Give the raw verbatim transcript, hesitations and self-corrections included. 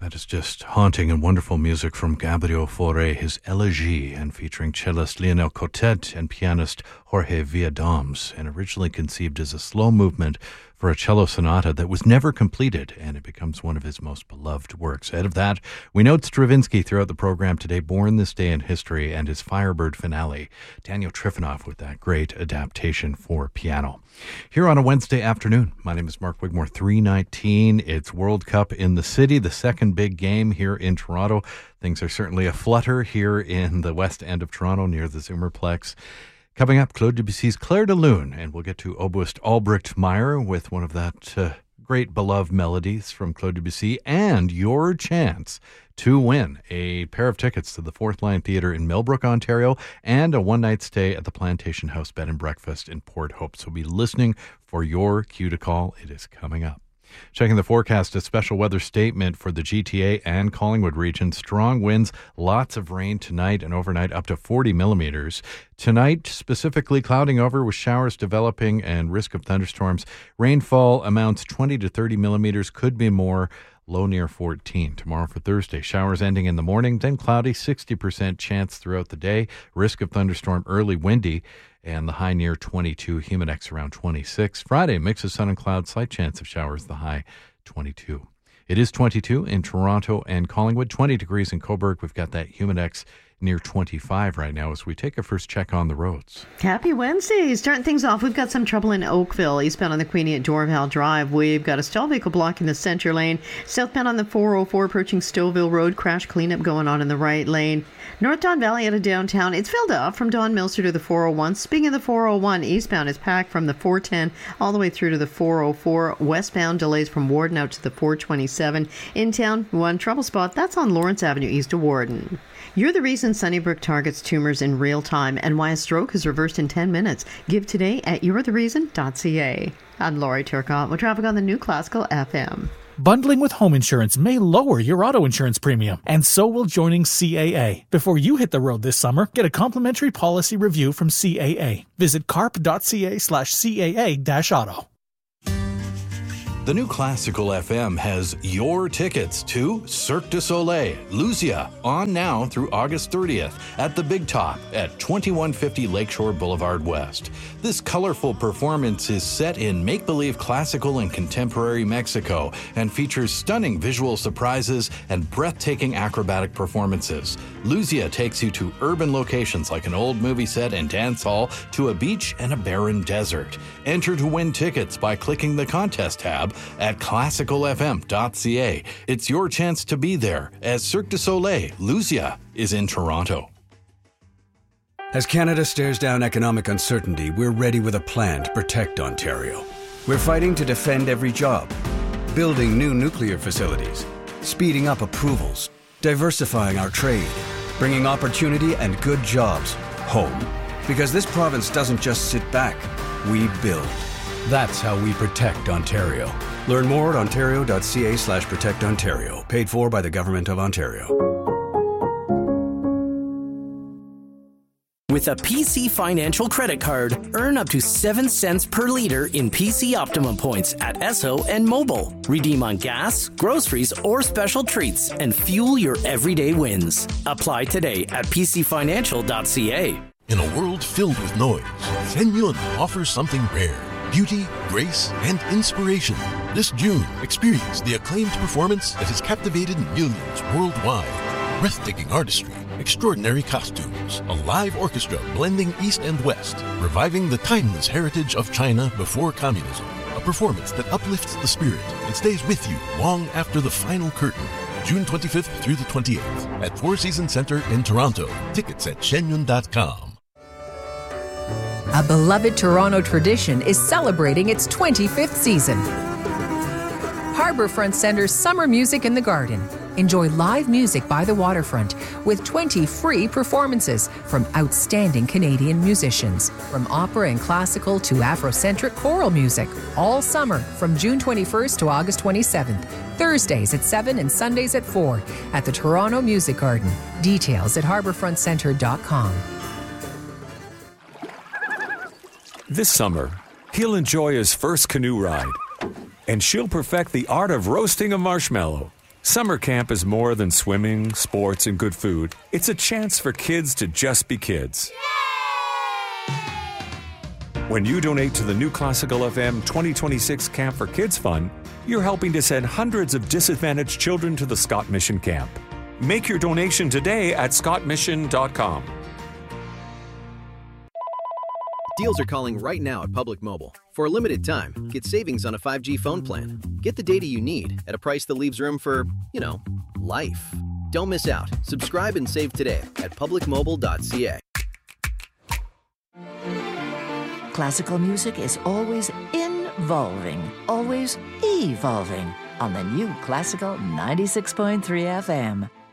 That is just haunting and wonderful music from Gabriel Fauré, his Elegie, and featuring cellist Lionel Cotet and pianist Jorge Villadoms, and originally conceived as a slow movement for a cello sonata that was never completed, and it becomes one of his most beloved works. Ahead of that, we note Stravinsky throughout the program today, Born This Day in History, and his Firebird finale, Daniel Trifonov with that great adaptation for piano. Here on a Wednesday afternoon, my name is Mark Wigmore, three nineteen. It's World Cup in the city, the second big game here in Toronto. Things are certainly a flutter here in the west end of Toronto near the Zoomerplex. Coming up, Claude Debussy's Clair de Lune, and we'll get to Oboist Albrecht Meyer with one of that uh, great beloved melodies from Claude Debussy, and your chance to win a pair of tickets to the Fourth Line Theatre in Millbrook, Ontario, and a one-night stay at the Plantation House Bed and Breakfast in Port Hope. So be listening for your cue to call. It is coming up. Checking the forecast, a special weather statement for the G T A and Collingwood region. Strong winds, lots of rain tonight and overnight, up to forty millimeters. Tonight, specifically clouding over with showers developing and risk of thunderstorms. Rainfall amounts twenty to thirty millimeters, could be more. Low near fourteen. Tomorrow for Thursday, showers ending in the morning, then cloudy, sixty percent chance throughout the day. Risk of thunderstorm early, windy, and the high near twenty-two. Humidex around twenty-six. Friday, mix of sun and cloud, slight chance of showers, the high twenty-two. It is twenty-two in Toronto and Collingwood, twenty degrees in Cobourg. We've got that Humidex near twenty-five right now as we take a first check on the roads. Happy Wednesday. Starting things off, we've got some trouble in Oakville. Eastbound on the Queenie at Dorval Drive. We've got a stall vehicle blocking the center lane. Southbound on the four oh four approaching Stouffville Road. Crash cleanup going on in the right lane. North Don Valley out of downtown. It's filled up from Don Milster to the four oh one. Speaking of the four oh one, eastbound is packed from the four ten all the way through to the four oh four. Westbound delays from Warden out to the four twenty-seven. In town, one trouble spot. That's on Lawrence Avenue east of Warden. You're the reason Sunnybrook targets tumors in real time and why a stroke is reversed in ten minutes. Give today at you're the reason dot c a. I'm Laurie Turcotte with traffic on the New Classical F M. Bundling with home insurance may lower your auto insurance premium, and so will joining C A A. Before you hit the road this summer, get a complimentary policy review from C A A. Visit carp dot c a slash C A A dash auto. The New Classical F M has your tickets to Cirque du Soleil, Lucia, on now through August thirtieth at the Big Top at twenty-one fifty Lakeshore Boulevard West. This colorful performance is set in make-believe classical and contemporary Mexico and features stunning visual surprises and breathtaking acrobatic performances. Lucia takes you to urban locations like an old movie set and dance hall to a beach and a barren desert. Enter to win tickets by clicking the contest tab at classical f m dot c a. It's your chance to be there as Cirque du Soleil, Lucia, is in Toronto. As Canada stares down economic uncertainty, we're ready with a plan to protect Ontario. We're fighting to defend every job, building new nuclear facilities, speeding up approvals, diversifying our trade, bringing opportunity and good jobs home. Because this province doesn't just sit back, we build. That's how we protect Ontario. Learn more at ontario dot c a slash protect ontario. Paid for by the Government of Ontario. With a P C Financial credit card, earn up to seven cents per liter in P C Optimum points at Esso and Mobil. Redeem on gas, groceries, or special treats and fuel your everyday wins. Apply today at p c financial dot c a. In a world filled with noise, Shen Yun offers something rare. Beauty, grace, and inspiration. This June, experience the acclaimed performance that has captivated millions worldwide. Breathtaking artistry, extraordinary costumes, a live orchestra blending East and West, reviving the timeless heritage of China before communism. A performance that uplifts the spirit and stays with you long after the final curtain. June twenty-fifth through the twenty-eighth at Four Seasons Centre in Toronto. Tickets at shenyun dot com. A beloved Toronto tradition is celebrating its twenty-fifth season. Harbourfront Centre's Summer Music in the Garden. Enjoy live music by the waterfront with twenty free performances from outstanding Canadian musicians. From opera and classical to Afrocentric choral music. All summer from June twenty-first to August twenty-seventh. Thursdays at seven and Sundays at four at the Toronto Music Garden. Details at harbourfront centre dot com. This summer, he'll enjoy his first canoe ride, and she'll perfect the art of roasting a marshmallow. Summer camp is more than swimming, sports, and good food. It's a chance for kids to just be kids. When you donate to the New Classical F M twenty twenty-six Camp for Kids Fund, you're helping to send hundreds of disadvantaged children to the Scott Mission Camp. Make your donation today at scott mission dot com. Deals are calling right now at Public Mobile. For a limited time, get savings on a five G phone plan. Get the data you need at a price that leaves room for, you know, life. Don't miss out. Subscribe and save today at public mobile dot c a. Classical music is always involving, always evolving on the New Classical ninety-six point three F M.